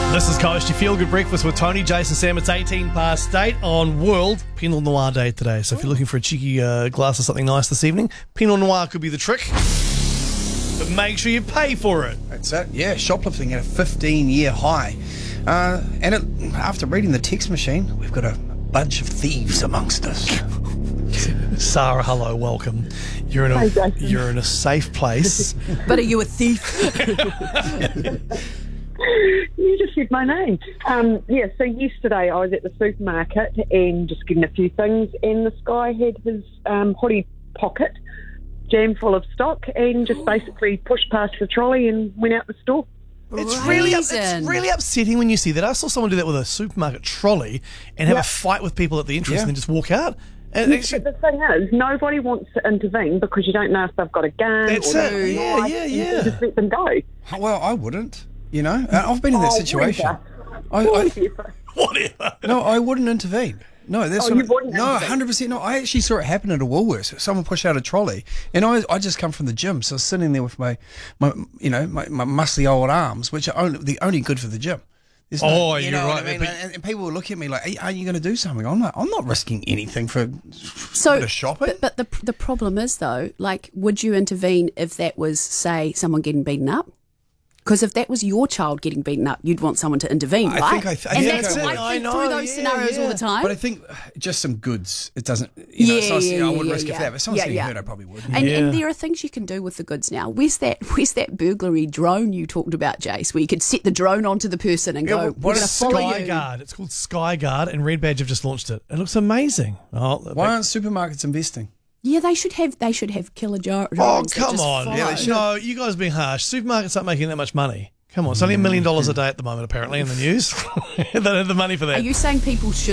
This is Coast, your feel-good breakfast with Tony, Jason, Sam. It's 18 past 8 on World Pinot Noir Day today. So if you're looking for a cheeky glass of something nice this evening, Pinot Noir could be the trick. But make sure you pay for it. That's it. Yeah, shoplifting at a 15-year high. After reading the text machine, we've got a bunch of thieves amongst us. Sarah, hello, welcome. You're in a safe place. But are you a thief? You just said my name. So yesterday I was at the supermarket and just getting a few things, and this guy had his hoodie pocket jammed full of stock and just basically pushed past the trolley and went out the store. It's really upsetting when you see that. I saw someone do that with a supermarket trolley and have a fight with people at the entrance and then just walk out. And But the thing is, nobody wants to intervene because you don't know if they've got a gun. That's or it. Yeah. You just let them go. Well, I wouldn't. You know, I've been in that situation. whatever. No, I wouldn't intervene. No, that's you wouldn't no, intervene? 100%. No, I actually saw it happen at a Woolworths. Someone pushed out a trolley, and I just come from the gym, so I was sitting there with my muscly old arms, which are the only good for the gym. There's Oh, you you're know right. what I mean? And people will look at me like, "Hey, are you going to do something?" I'm like, I'm not risking anything for a bit of shopping. But the problem is though, like, would you intervene if that was, say, someone getting beaten up? Because if that was your child getting beaten up, you'd want someone to intervene, right? I and think that's I would. I think through those scenarios all the time. But I think just some goods. It doesn't. I wouldn't risk it for that. But if someone's getting hurt, I probably would. And there are things you can do with the goods now. Where's that burglary drone you talked about, Jace, where you could set the drone onto the person and go, we're going to follow you. Skyguard. It's called Skyguard, and Red Badge have just launched it. It looks amazing. Why aren't supermarkets investing? Yeah, they should have killer drones. Oh, that come just on. follow. Yeah, no, you guys are being harsh. Supermarkets aren't making that much money. Come on, it's only $1 million a day at the moment, apparently, in the news. They don't have the money for that. Are you saying people should